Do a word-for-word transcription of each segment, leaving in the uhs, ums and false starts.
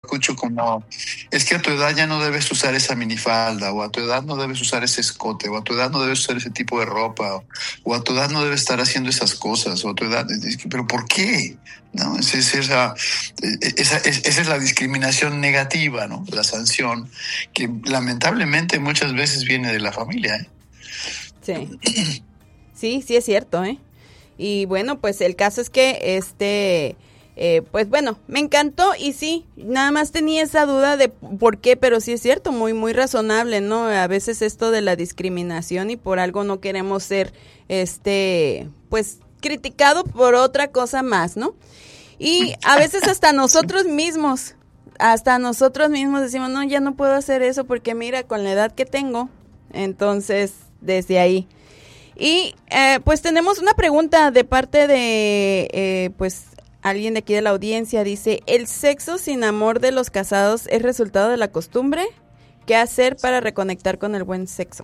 escucho como, es que a tu edad ya no debes usar esa minifalda, o a tu edad no debes usar ese escote, o a tu edad no debes usar ese tipo de ropa, o, o a tu edad no debes estar haciendo esas cosas, o a tu edad, es que, pero ¿por qué? ¿No? Es, es esa, esa, es, esa es la discriminación negativa, ¿no? La sanción, que lamentablemente muchas veces viene de la familia, ¿eh? Sí, sí, sí es cierto, ¿eh? Y bueno, pues el caso es que este... Eh, pues bueno, me encantó y sí, nada más tenía esa duda de por qué, pero sí es cierto, muy muy razonable, ¿no? A veces esto de la discriminación y por algo no queremos ser, este, pues criticado por otra cosa más, ¿no? Y a veces hasta nosotros mismos, hasta nosotros mismos decimos, no, ya no puedo hacer eso porque mira, con la edad que tengo, entonces desde ahí. Y eh, pues tenemos una pregunta de parte de, eh, pues, alguien de aquí de la audiencia. Dice, ¿el sexo sin amor de los casados es resultado de la costumbre? ¿Qué hacer para reconectar con el buen sexo?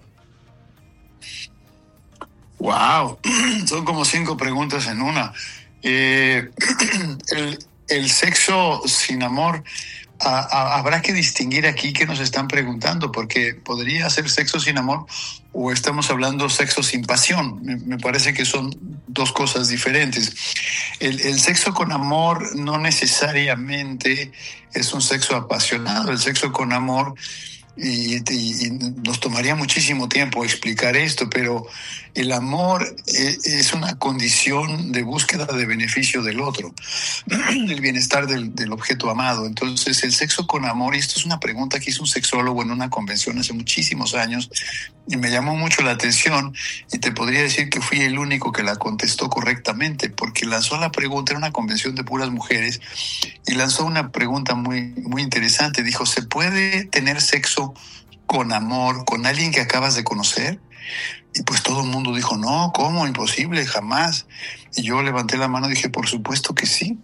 Wow, son como cinco preguntas en una. Eh, el, el sexo sin amor, a, a, habrá que distinguir aquí qué nos están preguntando, porque podría ser sexo sin amor o estamos hablando sexo sin pasión. Me, me parece que son dos cosas diferentes. El, el sexo con amor no necesariamente es un sexo apasionado. El sexo con amor, y, y, y nos tomaría muchísimo tiempo explicar esto, pero el amor es una condición de búsqueda de beneficio del otro, del bienestar del, del objeto amado. Entonces, el sexo con amor, y esto es una pregunta que hizo un sexólogo en una convención hace muchísimos años, y me llamó mucho la atención, y te podría decir que fui el único que la contestó correctamente, porque lanzó la pregunta en una convención de puras mujeres, y lanzó una pregunta muy, muy interesante. Dijo, ¿se puede tener sexo con amor con alguien que acabas de conocer? Y pues todo el mundo dijo, no, ¿cómo? Imposible, jamás. Y yo levanté la mano y dije, por supuesto que sí.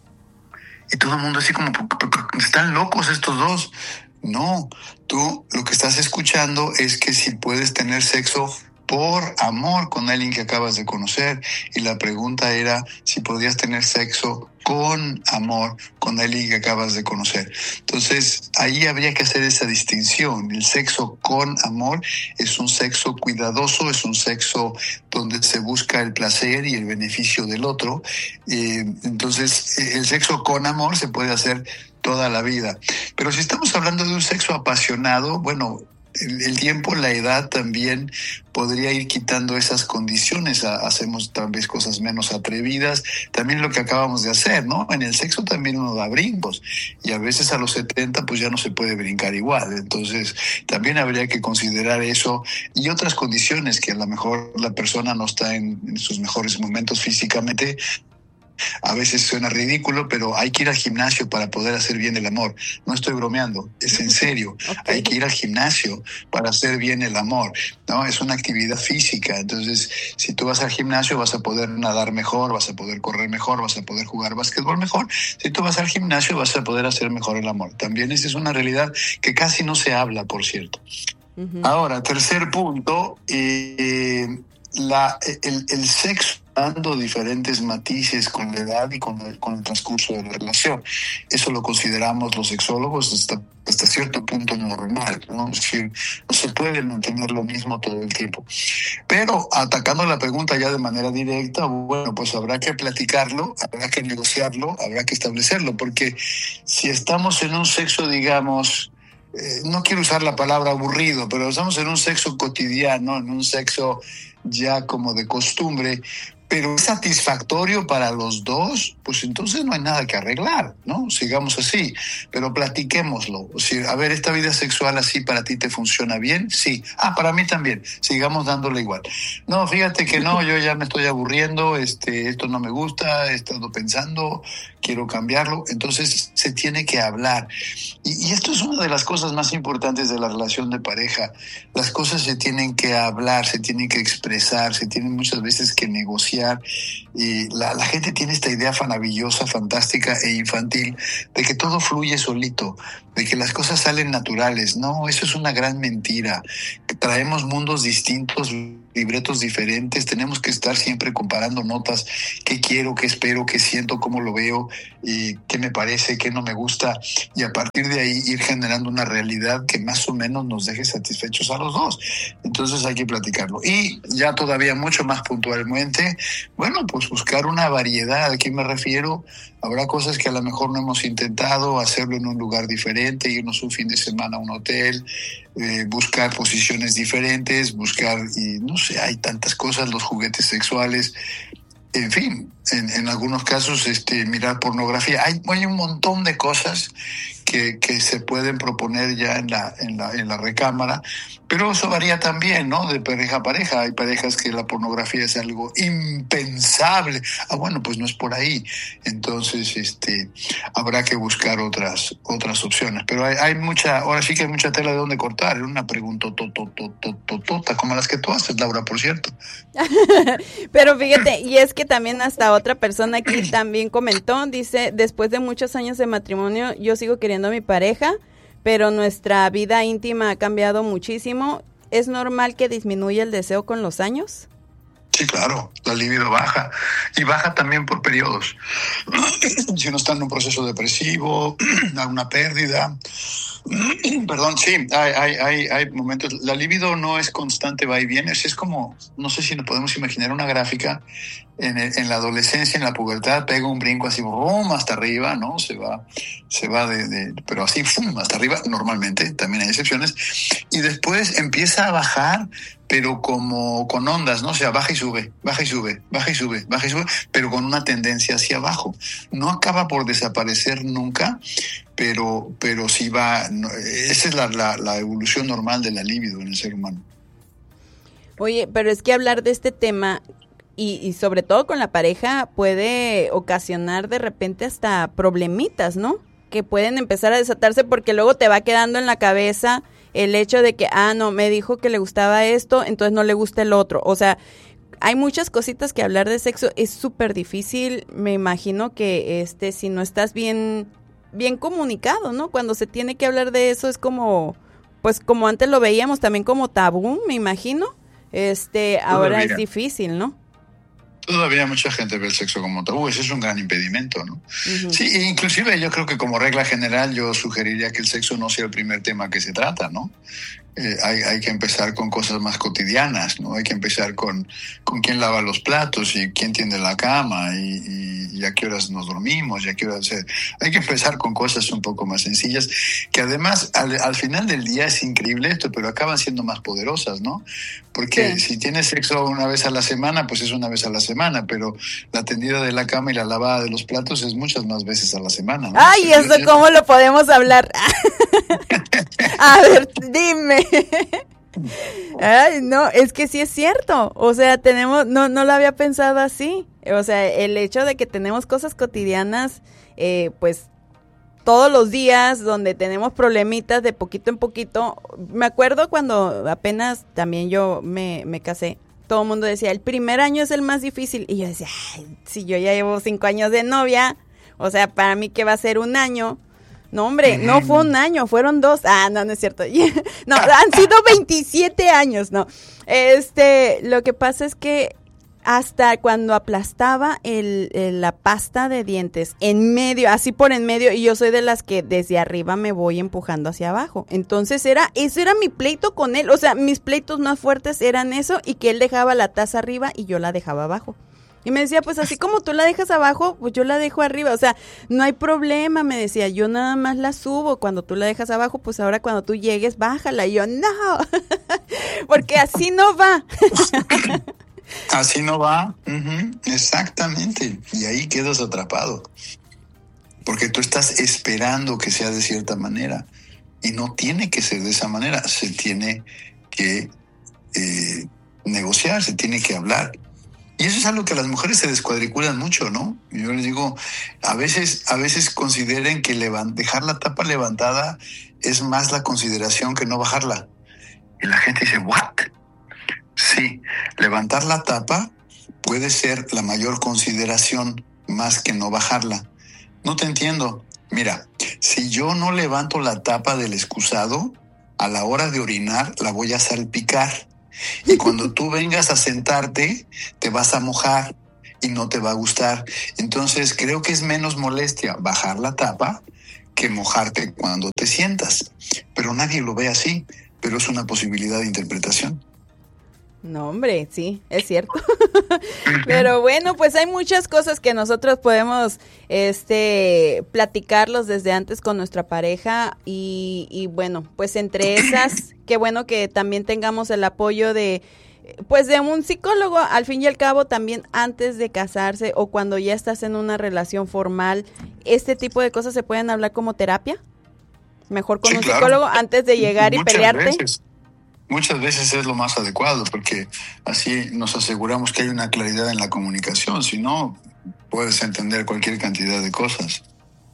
Y todo el mundo así como, ¿están locos estos dos? No, tú lo que estás escuchando es que si puedes tener sexo por amor con alguien que acabas de conocer. Y la pregunta era si podías tener sexo con amor con alguien que acabas de conocer. Entonces, ahí habría que hacer esa distinción. El sexo con amor es un sexo cuidadoso, es un sexo donde se busca el placer y el beneficio del otro. Eh, entonces, el sexo con amor se puede hacer toda la vida. Pero si estamos hablando de un sexo apasionado, bueno, El, el tiempo, la edad también podría ir quitando esas condiciones. Hacemos tal vez cosas menos atrevidas. También lo que acabamos de hacer, ¿no? En el sexo también uno da brincos. Y a veces a los setenta pues ya no se puede brincar igual. Entonces también habría que considerar eso y otras condiciones que a lo mejor la persona no está en, en sus mejores momentos físicamente. A veces suena ridículo, pero hay que ir al gimnasio para poder hacer bien el amor. No estoy bromeando, es en serio. Okay. Hay que ir al gimnasio para hacer bien el amor, ¿no? Es una actividad física. Entonces, si tú vas al gimnasio, vas a poder nadar mejor, vas a poder correr mejor, vas a poder jugar básquetbol mejor. Si tú vas al gimnasio, vas a poder hacer mejor el amor. También esa es una realidad que casi no se habla, por cierto. Uh-huh. Ahora, tercer punto, eh, la, el, el sexo dando diferentes matices con la edad y con el, con el transcurso de la relación. Eso lo consideramos los sexólogos hasta, hasta cierto punto normal, ¿no? Es decir, no se puede mantener lo mismo todo el tiempo. Pero atacando la pregunta ya de manera directa, bueno, pues habrá que platicarlo, habrá que negociarlo, habrá que establecerlo, porque si estamos en un sexo, digamos, eh, no quiero usar la palabra aburrido, pero estamos en un sexo cotidiano, en un sexo ya como de costumbre, pero es satisfactorio para los dos, pues entonces no hay nada que arreglar, ¿no? Sigamos así, pero platiquémoslo. O sea, a ver, ¿esta vida sexual así para ti te funciona bien? Sí. Ah, para mí también. Sigamos dándole igual. No, fíjate que no, yo ya me estoy aburriendo, este, esto no me gusta, he estado pensando, quiero cambiarlo. Entonces se tiene que hablar. Y, y esto es una de las cosas más importantes de la relación de pareja. Las cosas se tienen que hablar, se tienen que expresar, se tienen muchas veces que negociar. Y la, la gente tiene esta idea maravillosa, fantástica e infantil de que todo fluye solito, de que las cosas salen naturales. No, eso es una gran mentira. Traemos mundos distintos libretos diferentes, tenemos que estar siempre comparando notas, qué quiero, qué espero, qué siento, cómo lo veo, y qué me parece, qué no me gusta, y a partir de ahí ir generando una realidad que más o menos nos deje satisfechos a los dos. Entonces hay que platicarlo. Y ya todavía mucho más puntualmente, bueno, pues buscar una variedad. ¿A qué me refiero? Habrá cosas que a lo mejor no hemos intentado, hacerlo en un lugar diferente, irnos un fin de semana a un hotel, eh, buscar posiciones diferentes, buscar, y no sé, hay tantas cosas, los juguetes sexuales, en fin, en, en algunos casos este, mirar pornografía. Hay, hay un montón de cosas que, que se pueden proponer ya en la, en la, en la recámara, pero eso varía también, ¿no? De pareja a pareja. Hay parejas que la pornografía es algo impensable. Ah, bueno, pues no es por ahí. Entonces, este, habrá que buscar otras, otras opciones. Pero hay, hay mucha, ahora sí que hay mucha tela de dónde cortar. Es una pregunta tototototota, como las que tú haces, Laura, por cierto. Pero fíjate, y es que también hasta otra persona aquí también comentó, dice, después de muchos años de matrimonio, yo sigo queriendo a mi pareja, pero nuestra vida íntima ha cambiado muchísimo. ¿Es normal que disminuya el deseo con los años? Sí, claro, la libido baja, y baja también por periodos. Si uno está en un proceso depresivo, alguna pérdida, perdón, sí, hay, hay, hay, hay momentos. La libido no es constante, va y viene. Es como, no sé si nos podemos imaginar una gráfica. En, el, en la adolescencia, en la pubertad, pega un brinco así, ¡brum!, hasta arriba, ¿no? Se va, se va de, de pero así, ¡fum!, hasta arriba, normalmente, también hay excepciones, y después empieza a bajar, pero como con ondas, ¿no? O sea, baja y sube, baja y sube, baja y sube, baja y sube, pero con una tendencia hacia abajo. No acaba por desaparecer nunca, pero, pero sí va, no, esa es la, la, la evolución normal de la libido en el ser humano. Oye, pero es que hablar de este tema... Y, y sobre todo con la pareja puede ocasionar de repente hasta problemitas, ¿no? Que pueden empezar a desatarse porque luego te va quedando en la cabeza el hecho de que, ah, no, me dijo que le gustaba esto, entonces no le gusta el otro. O sea, hay muchas cositas que hablar de sexo es súper difícil. Me imagino que este si no estás bien, bien comunicado, ¿no? Cuando se tiene que hablar de eso es como, pues como antes lo veíamos también como tabú, me imagino. Este, ahora Todavía. Es difícil, ¿no? Todavía mucha gente ve el sexo como tabú, ese es un gran impedimento, ¿no? Uh-huh. Sí, inclusive yo creo que como regla general yo sugeriría que el sexo no sea el primer tema que se trata, ¿no? Eh, hay, hay que empezar con cosas más cotidianas, ¿no? Hay que empezar con, con quién lava los platos y quién tiende la cama y, y, y a qué horas nos dormimos y a qué horas... Eh, hay que empezar con cosas un poco más sencillas, que además al, al final del día es increíble esto, pero acaban siendo más poderosas, ¿no? Porque sí. Si tienes sexo una vez a la semana, pues es una vez a la semana, pero la tendida de la cama y la lavada de los platos es muchas más veces a la semana, ¿no? Ay, Entonces, ¿eso yo, cómo yo... lo podemos hablar? A ver, dime. Ay, no, es que sí es cierto. O sea, tenemos, no, no lo había pensado así. O sea, el hecho de que tenemos cosas cotidianas, eh, pues todos los días, donde tenemos problemitas de poquito en poquito. Me acuerdo cuando apenas también yo me, me casé, todo el mundo decía, el primer año es el más difícil. Y yo decía, ay, si yo ya llevo cinco años de novia, o sea, para mí que va a ser un año. No, hombre, no fue un año, fueron dos. Ah, no, no es cierto. No, han sido veintisiete años, no. Este, lo que pasa es que hasta cuando aplastaba el, el, la pasta de dientes en medio, así por en medio, y yo soy de las que desde arriba me voy empujando hacia abajo. Entonces era, eso era mi pleito con él. O sea, mis pleitos más fuertes eran eso y que él dejaba la taza arriba y yo la dejaba abajo. Y me decía, pues así como tú la dejas abajo, pues yo la dejo arriba. O sea, no hay problema, me decía, yo nada más la subo. Cuando tú la dejas abajo, pues ahora cuando tú llegues, bájala. Y yo, no, porque así no va. Así no va, uh-huh. Exactamente. Y ahí quedas atrapado. Porque tú estás esperando que sea de cierta manera. Y no tiene que ser de esa manera. Se tiene que eh, negociar, se tiene que hablar. Y eso es algo que las mujeres se descuadriculan mucho, ¿no? Yo les digo, a veces, a veces consideren que levant- dejar la tapa levantada es más la consideración que no bajarla. Y la gente dice, ¿what? Sí, levantar la tapa puede ser la mayor consideración más que no bajarla. No te entiendo. Mira, si yo no levanto la tapa del excusado, a la hora de orinar la voy a salpicar. Y cuando tú vengas a sentarte, te vas a mojar y no te va a gustar. Entonces creo que es menos molestia bajar la tapa que mojarte cuando te sientas. Pero nadie lo ve así, pero es una posibilidad de interpretación. No, hombre, sí, es cierto. Pero bueno, pues hay muchas cosas que nosotros podemos este, platicarlos desde antes con nuestra pareja y, y bueno, pues entre esas, qué bueno que también tengamos el apoyo de, pues de un psicólogo, al fin y al cabo también antes de casarse o cuando ya estás en una relación formal, este tipo de cosas se pueden hablar como terapia. Mejor con Sí, un claro. psicólogo antes de llegar y Muchas pelearte. veces. Muchas veces es lo más adecuado porque así nos aseguramos que hay una claridad en la comunicación, si no puedes entender cualquier cantidad de cosas.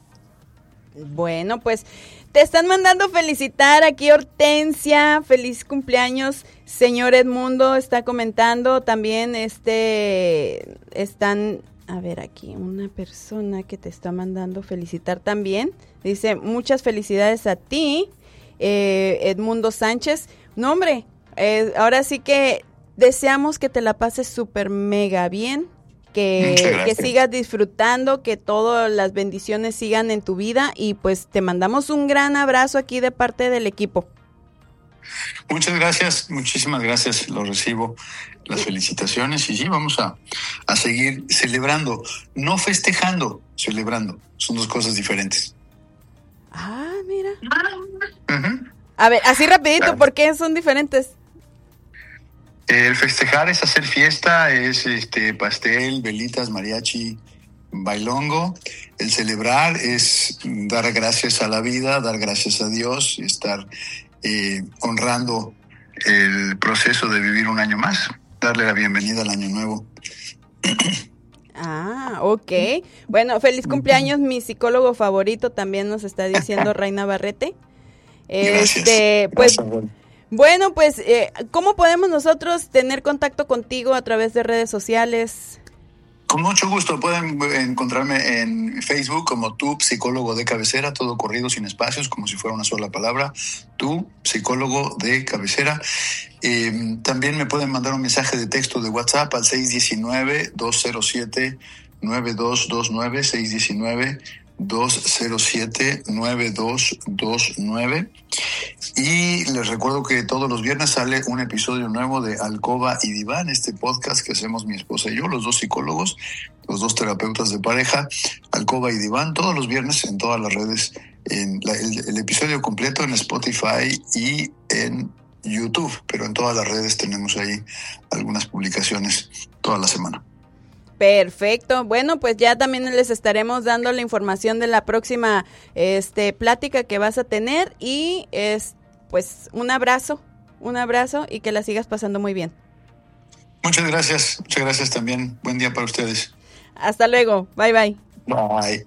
Bueno, pues te están mandando felicitar aquí Hortensia, feliz cumpleaños, señor Edmundo está comentando, también este están, a ver aquí, una persona que te está mandando felicitar también, dice muchas felicidades a ti, eh, Edmundo Sánchez. No, hombre, eh, ahora sí que deseamos que te la pases súper mega bien, que, que sigas disfrutando, que todas las bendiciones sigan en tu vida y pues te mandamos un gran abrazo aquí de parte del equipo. Muchas gracias, muchísimas gracias, lo recibo, las felicitaciones y sí, vamos a, a seguir celebrando, no festejando, celebrando, son dos cosas diferentes. Ah, mira. Uh-huh. A ver, así rapidito, Claro. ¿por qué son diferentes? El festejar es hacer fiesta, es este pastel, velitas, mariachi, bailongo. El celebrar es dar gracias a la vida, dar gracias a Dios, estar eh, honrando el proceso de vivir un año más, darle la bienvenida al año nuevo. Ah, ok. Bueno, feliz cumpleaños, mi psicólogo favorito también nos está diciendo Reina Barrete. Gracias. Este, pues, Gracias. bueno, pues, eh, ¿cómo podemos nosotros tener contacto contigo a través de redes sociales? Con mucho gusto, pueden encontrarme en Facebook como tu psicólogo de cabecera, todo corrido sin espacios, como si fuera una sola palabra, tu psicólogo de cabecera. Eh, también me pueden mandar un mensaje de texto de WhatsApp al seis uno nueve, dos cero siete, nueve dos dos nueve, seis uno nueve, dos cero siete, nueve dos dos nueve. Y les recuerdo que todos los viernes sale un episodio nuevo de Alcoba y Diván, este podcast que hacemos mi esposa y yo, los dos psicólogos, los dos terapeutas de pareja, Alcoba y Diván, todos los viernes en todas las redes, en la, el, el episodio completo en Spotify y en YouTube, pero en todas las redes tenemos ahí algunas publicaciones toda la semana. Perfecto. Bueno, pues ya también les estaremos dando la información de la próxima este plática que vas a tener y es pues un abrazo, un abrazo y que la sigas pasando muy bien. Muchas gracias, muchas gracias también. Buen día para ustedes. Hasta luego. Bye bye. Bye.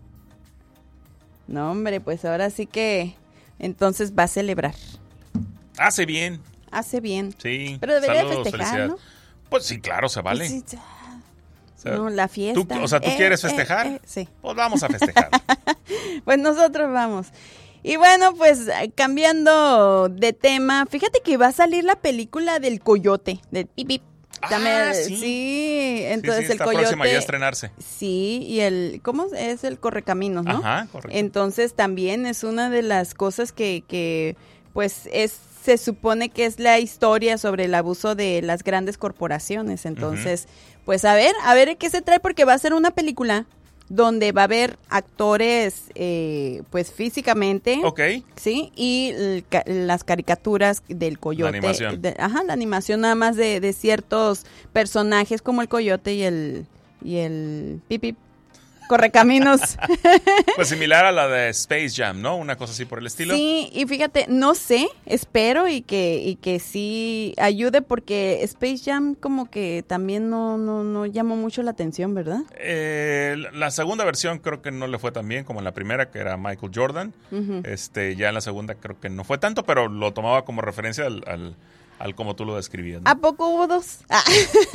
No, hombre, pues ahora sí que entonces va a celebrar. Hace bien. Hace bien. Sí. Pero debería Saludos, festejar, felicidad. ¿no? Pues sí, claro, se vale. Sí, sí. O sea, No, la fiesta. ¿tú, o sea, ¿tú Eh, quieres eh, festejar? eh, sí. Pues vamos a festejar. Pues nosotros vamos. Y bueno, pues cambiando de tema, fíjate que va a salir la película del coyote, del pip pip. Ah, Dame- sí. sí, entonces sí, sí, el está coyote. próxima ya a estrenarse. Sí, y el, ¿cómo es? El correcaminos, ¿no? Ajá, correcto. Entonces también es una de las cosas que, que pues es, se supone que es la historia sobre el abuso de las grandes corporaciones. Entonces, uh-huh. pues a ver, a ver qué se trae porque va a ser una película donde va a haber actores, eh, pues físicamente, Ok. sí, y el ca- las caricaturas del coyote, La animación. de- ajá, la animación nada más de, de ciertos personajes como el coyote y el y el pipi correcaminos. Pues similar a la de Space Jam, ¿no? Una cosa así por el estilo. Sí, y fíjate, no sé, espero y que y que sí ayude porque Space Jam como que también no no no llamó mucho la atención, ¿verdad? Eh, la segunda versión creo que no le fue tan bien como en la primera, que era Michael Jordan. Uh-huh. Este, ya en la segunda creo que no fue tanto, pero lo tomaba como referencia al, al, al como tú lo describías, ¿no? ¿A poco hubo dos? Ah.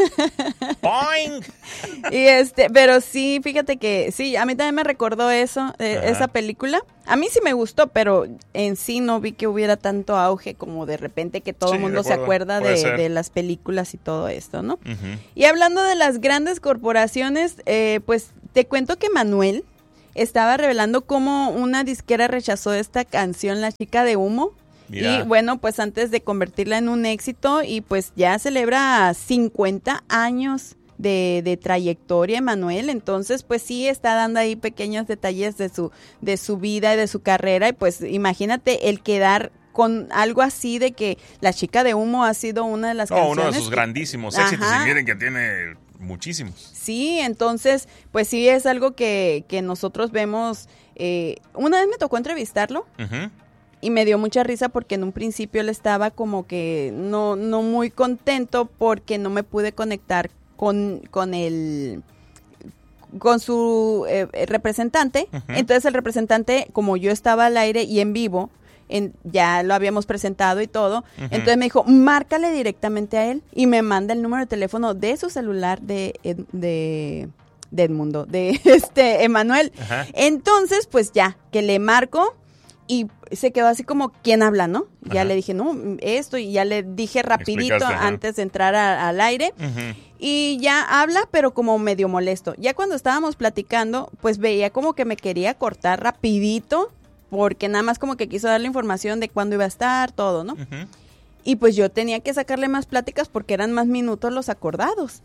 ¡Boing! Y este, pero sí, fíjate que sí, a mí también me recordó eso, eh, esa película. A mí sí me gustó, pero en sí no vi que hubiera tanto auge como de repente que todo el Sí, mundo se acuerda de, de las películas y todo esto, ¿no? Uh-huh. Y hablando de las grandes corporaciones, eh, pues te cuento que Manuel estaba revelando cómo una disquera rechazó esta canción, La Chica de Humo. Mira. Y bueno, pues antes de convertirla en un éxito, y pues ya celebra cincuenta años de, de trayectoria, Manuel. Entonces, pues sí está dando ahí pequeños detalles de su, de su vida y de su carrera. Y pues imagínate el quedar con algo así de que La Chica de Humo ha sido una de las no, canciones. uno de sus que, grandísimos éxitos. Ajá. Y miren que tiene muchísimos. Sí, entonces, pues sí es algo que, que nosotros vemos. Eh, una vez me tocó entrevistarlo. Uh-huh. Y me dio mucha risa porque en un principio él estaba como que no, no muy contento porque no me pude conectar con, con el con su eh, representante. Uh-huh. Entonces el representante, como yo estaba al aire y en vivo, en, ya lo habíamos presentado y todo, uh-huh. Entonces me dijo, márcale directamente a él, y me manda el número de teléfono de su celular de, de, de Edmundo, de este Emanuel. Uh-huh. Entonces, pues ya, que le marco. Y se quedó así como, ¿quién habla, no? Ajá. Ya le dije, no, esto, y ya le dije rapidito antes de entrar a, al aire. Uh-huh. Y ya habla, pero como medio molesto. Ya cuando estábamos platicando, pues veía como que me quería cortar rapidito, porque nada más como que quiso dar la información de cuándo iba a estar, todo, ¿no? Uh-huh. Y pues yo tenía que sacarle más pláticas porque eran más minutos los acordados.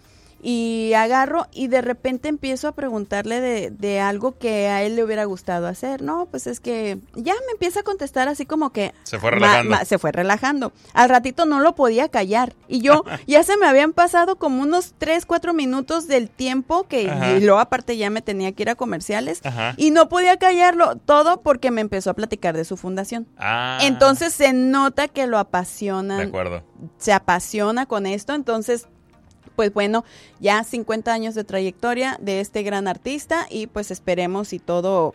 Y agarro y de repente empiezo a preguntarle de, de algo que a él le hubiera gustado hacer. No, pues es que ya me empieza a contestar así como que... Se fue relajando. Ma, ma, se fue relajando. Al ratito no lo podía callar. Y yo, ya se me habían pasado como unos tres, cuatro minutos del tiempo que... Ajá. Y luego aparte ya me tenía que ir a comerciales. Ajá. Y no podía callarlo. Todo porque me empezó a platicar de su fundación. Ah. Entonces se nota que lo apasiona. De acuerdo. Se apasiona con esto. Entonces... Pues bueno, ya cincuenta años de trayectoria de este gran artista, y pues esperemos y todo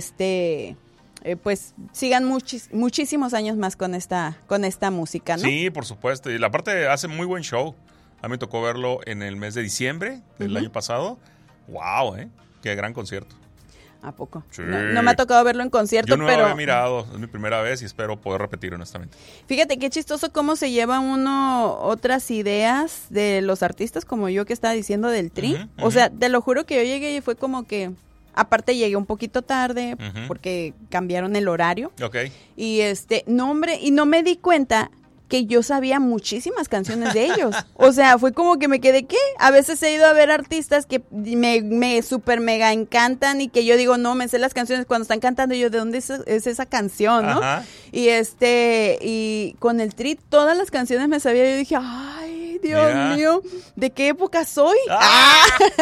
este eh, pues sigan muchis, muchísimos años más con esta con esta música, ¿no? Sí, por supuesto. Y la parte hace muy buen show. A mí me tocó verlo en el mes de diciembre del uh-huh. año pasado. Wow, eh, qué gran concierto. ¿A poco? Sí. No, no me ha tocado verlo en concierto, Yo no pero... lo había mirado, es mi primera vez y espero poder repetir honestamente. Fíjate qué chistoso cómo se lleva uno otras ideas de los artistas, como yo que estaba diciendo del Tri. Uh-huh, uh-huh. O sea, te lo juro que yo llegué y fue como que... Aparte llegué un poquito tarde uh-huh. porque cambiaron el horario. Ok. Y este, no hombre, y no me di cuenta... que yo sabía muchísimas canciones de ellos. O sea, fue como que me quedé, ¿qué? A veces he ido a ver artistas que me, me súper mega encantan y que yo digo, no, me sé las canciones cuando están cantando, y yo, ¿de dónde es, es esa canción, no? Ajá. Y este, y con el Tri, todas las canciones me sabía, y yo dije, ay, Dios Mira. mío, ¿de qué época soy? Ah.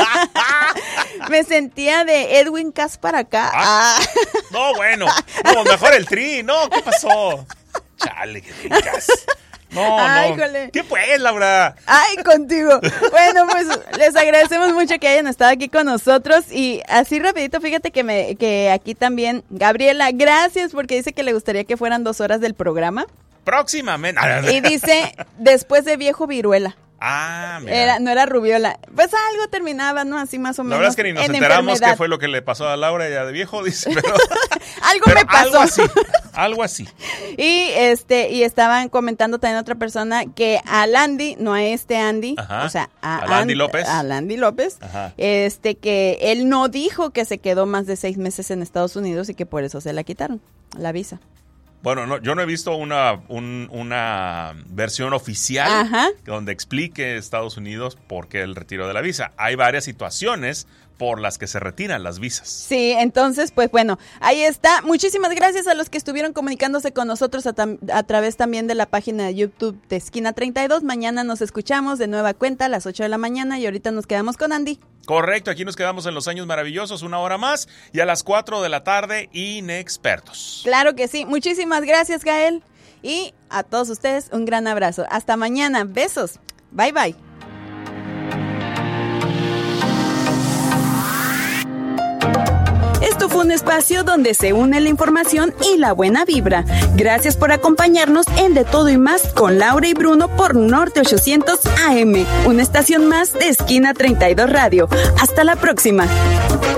Me sentía de Edwin Cass para acá. Ah. Ah. No, bueno, no, mejor el Tri, no, ¿qué pasó? Chale, que ricas. No, Ay, no. Jole. ¿Qué pues, Laura? Ay, contigo. Bueno, pues les agradecemos mucho que hayan estado aquí con nosotros. Y así rapidito, fíjate que me que aquí también, Gabriela, gracias, porque dice que le gustaría que fueran dos horas del programa. Próximamente. Y dice, después de Viejo Viruela. Ah, mira. Era, no era Rubiola. Pues algo terminaba, ¿no? Así más o menos. La verdad es que ni nos enteramos qué fue lo que le pasó a Laura ya de viejo, dice, pero... algo pero me pasó. Algo así, algo así. Y este, y estaban comentando también otra persona que a Landy, no a este Andy, Ajá. o sea, a, a Landy López. A Landy López, Ajá. este, que él no dijo que se quedó más de seis meses en Estados Unidos y que por eso se la quitaron, la visa. Bueno, no, yo no he visto una, un, una versión oficial Ajá. donde explique Estados Unidos por qué el retiro de la visa. Hay varias situaciones por las que se retiran las visas. Sí, entonces, pues bueno, ahí está. Muchísimas gracias a los que estuvieron comunicándose con nosotros a, tam- a través también de la página de YouTube de Esquina treinta y dos. Mañana nos escuchamos de nueva cuenta a las ocho de la mañana y ahorita nos quedamos con Andy. Correcto, aquí nos quedamos en Los Años Maravillosos una hora más y a las cuatro de la tarde Inexpertos. Claro que sí. Muchísimas gracias, Gael. Y a todos ustedes un gran abrazo. Hasta mañana. Besos. Bye, bye. Esto fue fue un espacio donde se une la información y la buena vibra. Gracias por acompañarnos en De Todo y Más con Laura y Bruno por Norte ochocientos A M, una estación más de Esquina treinta y dos Radio. Hasta la próxima.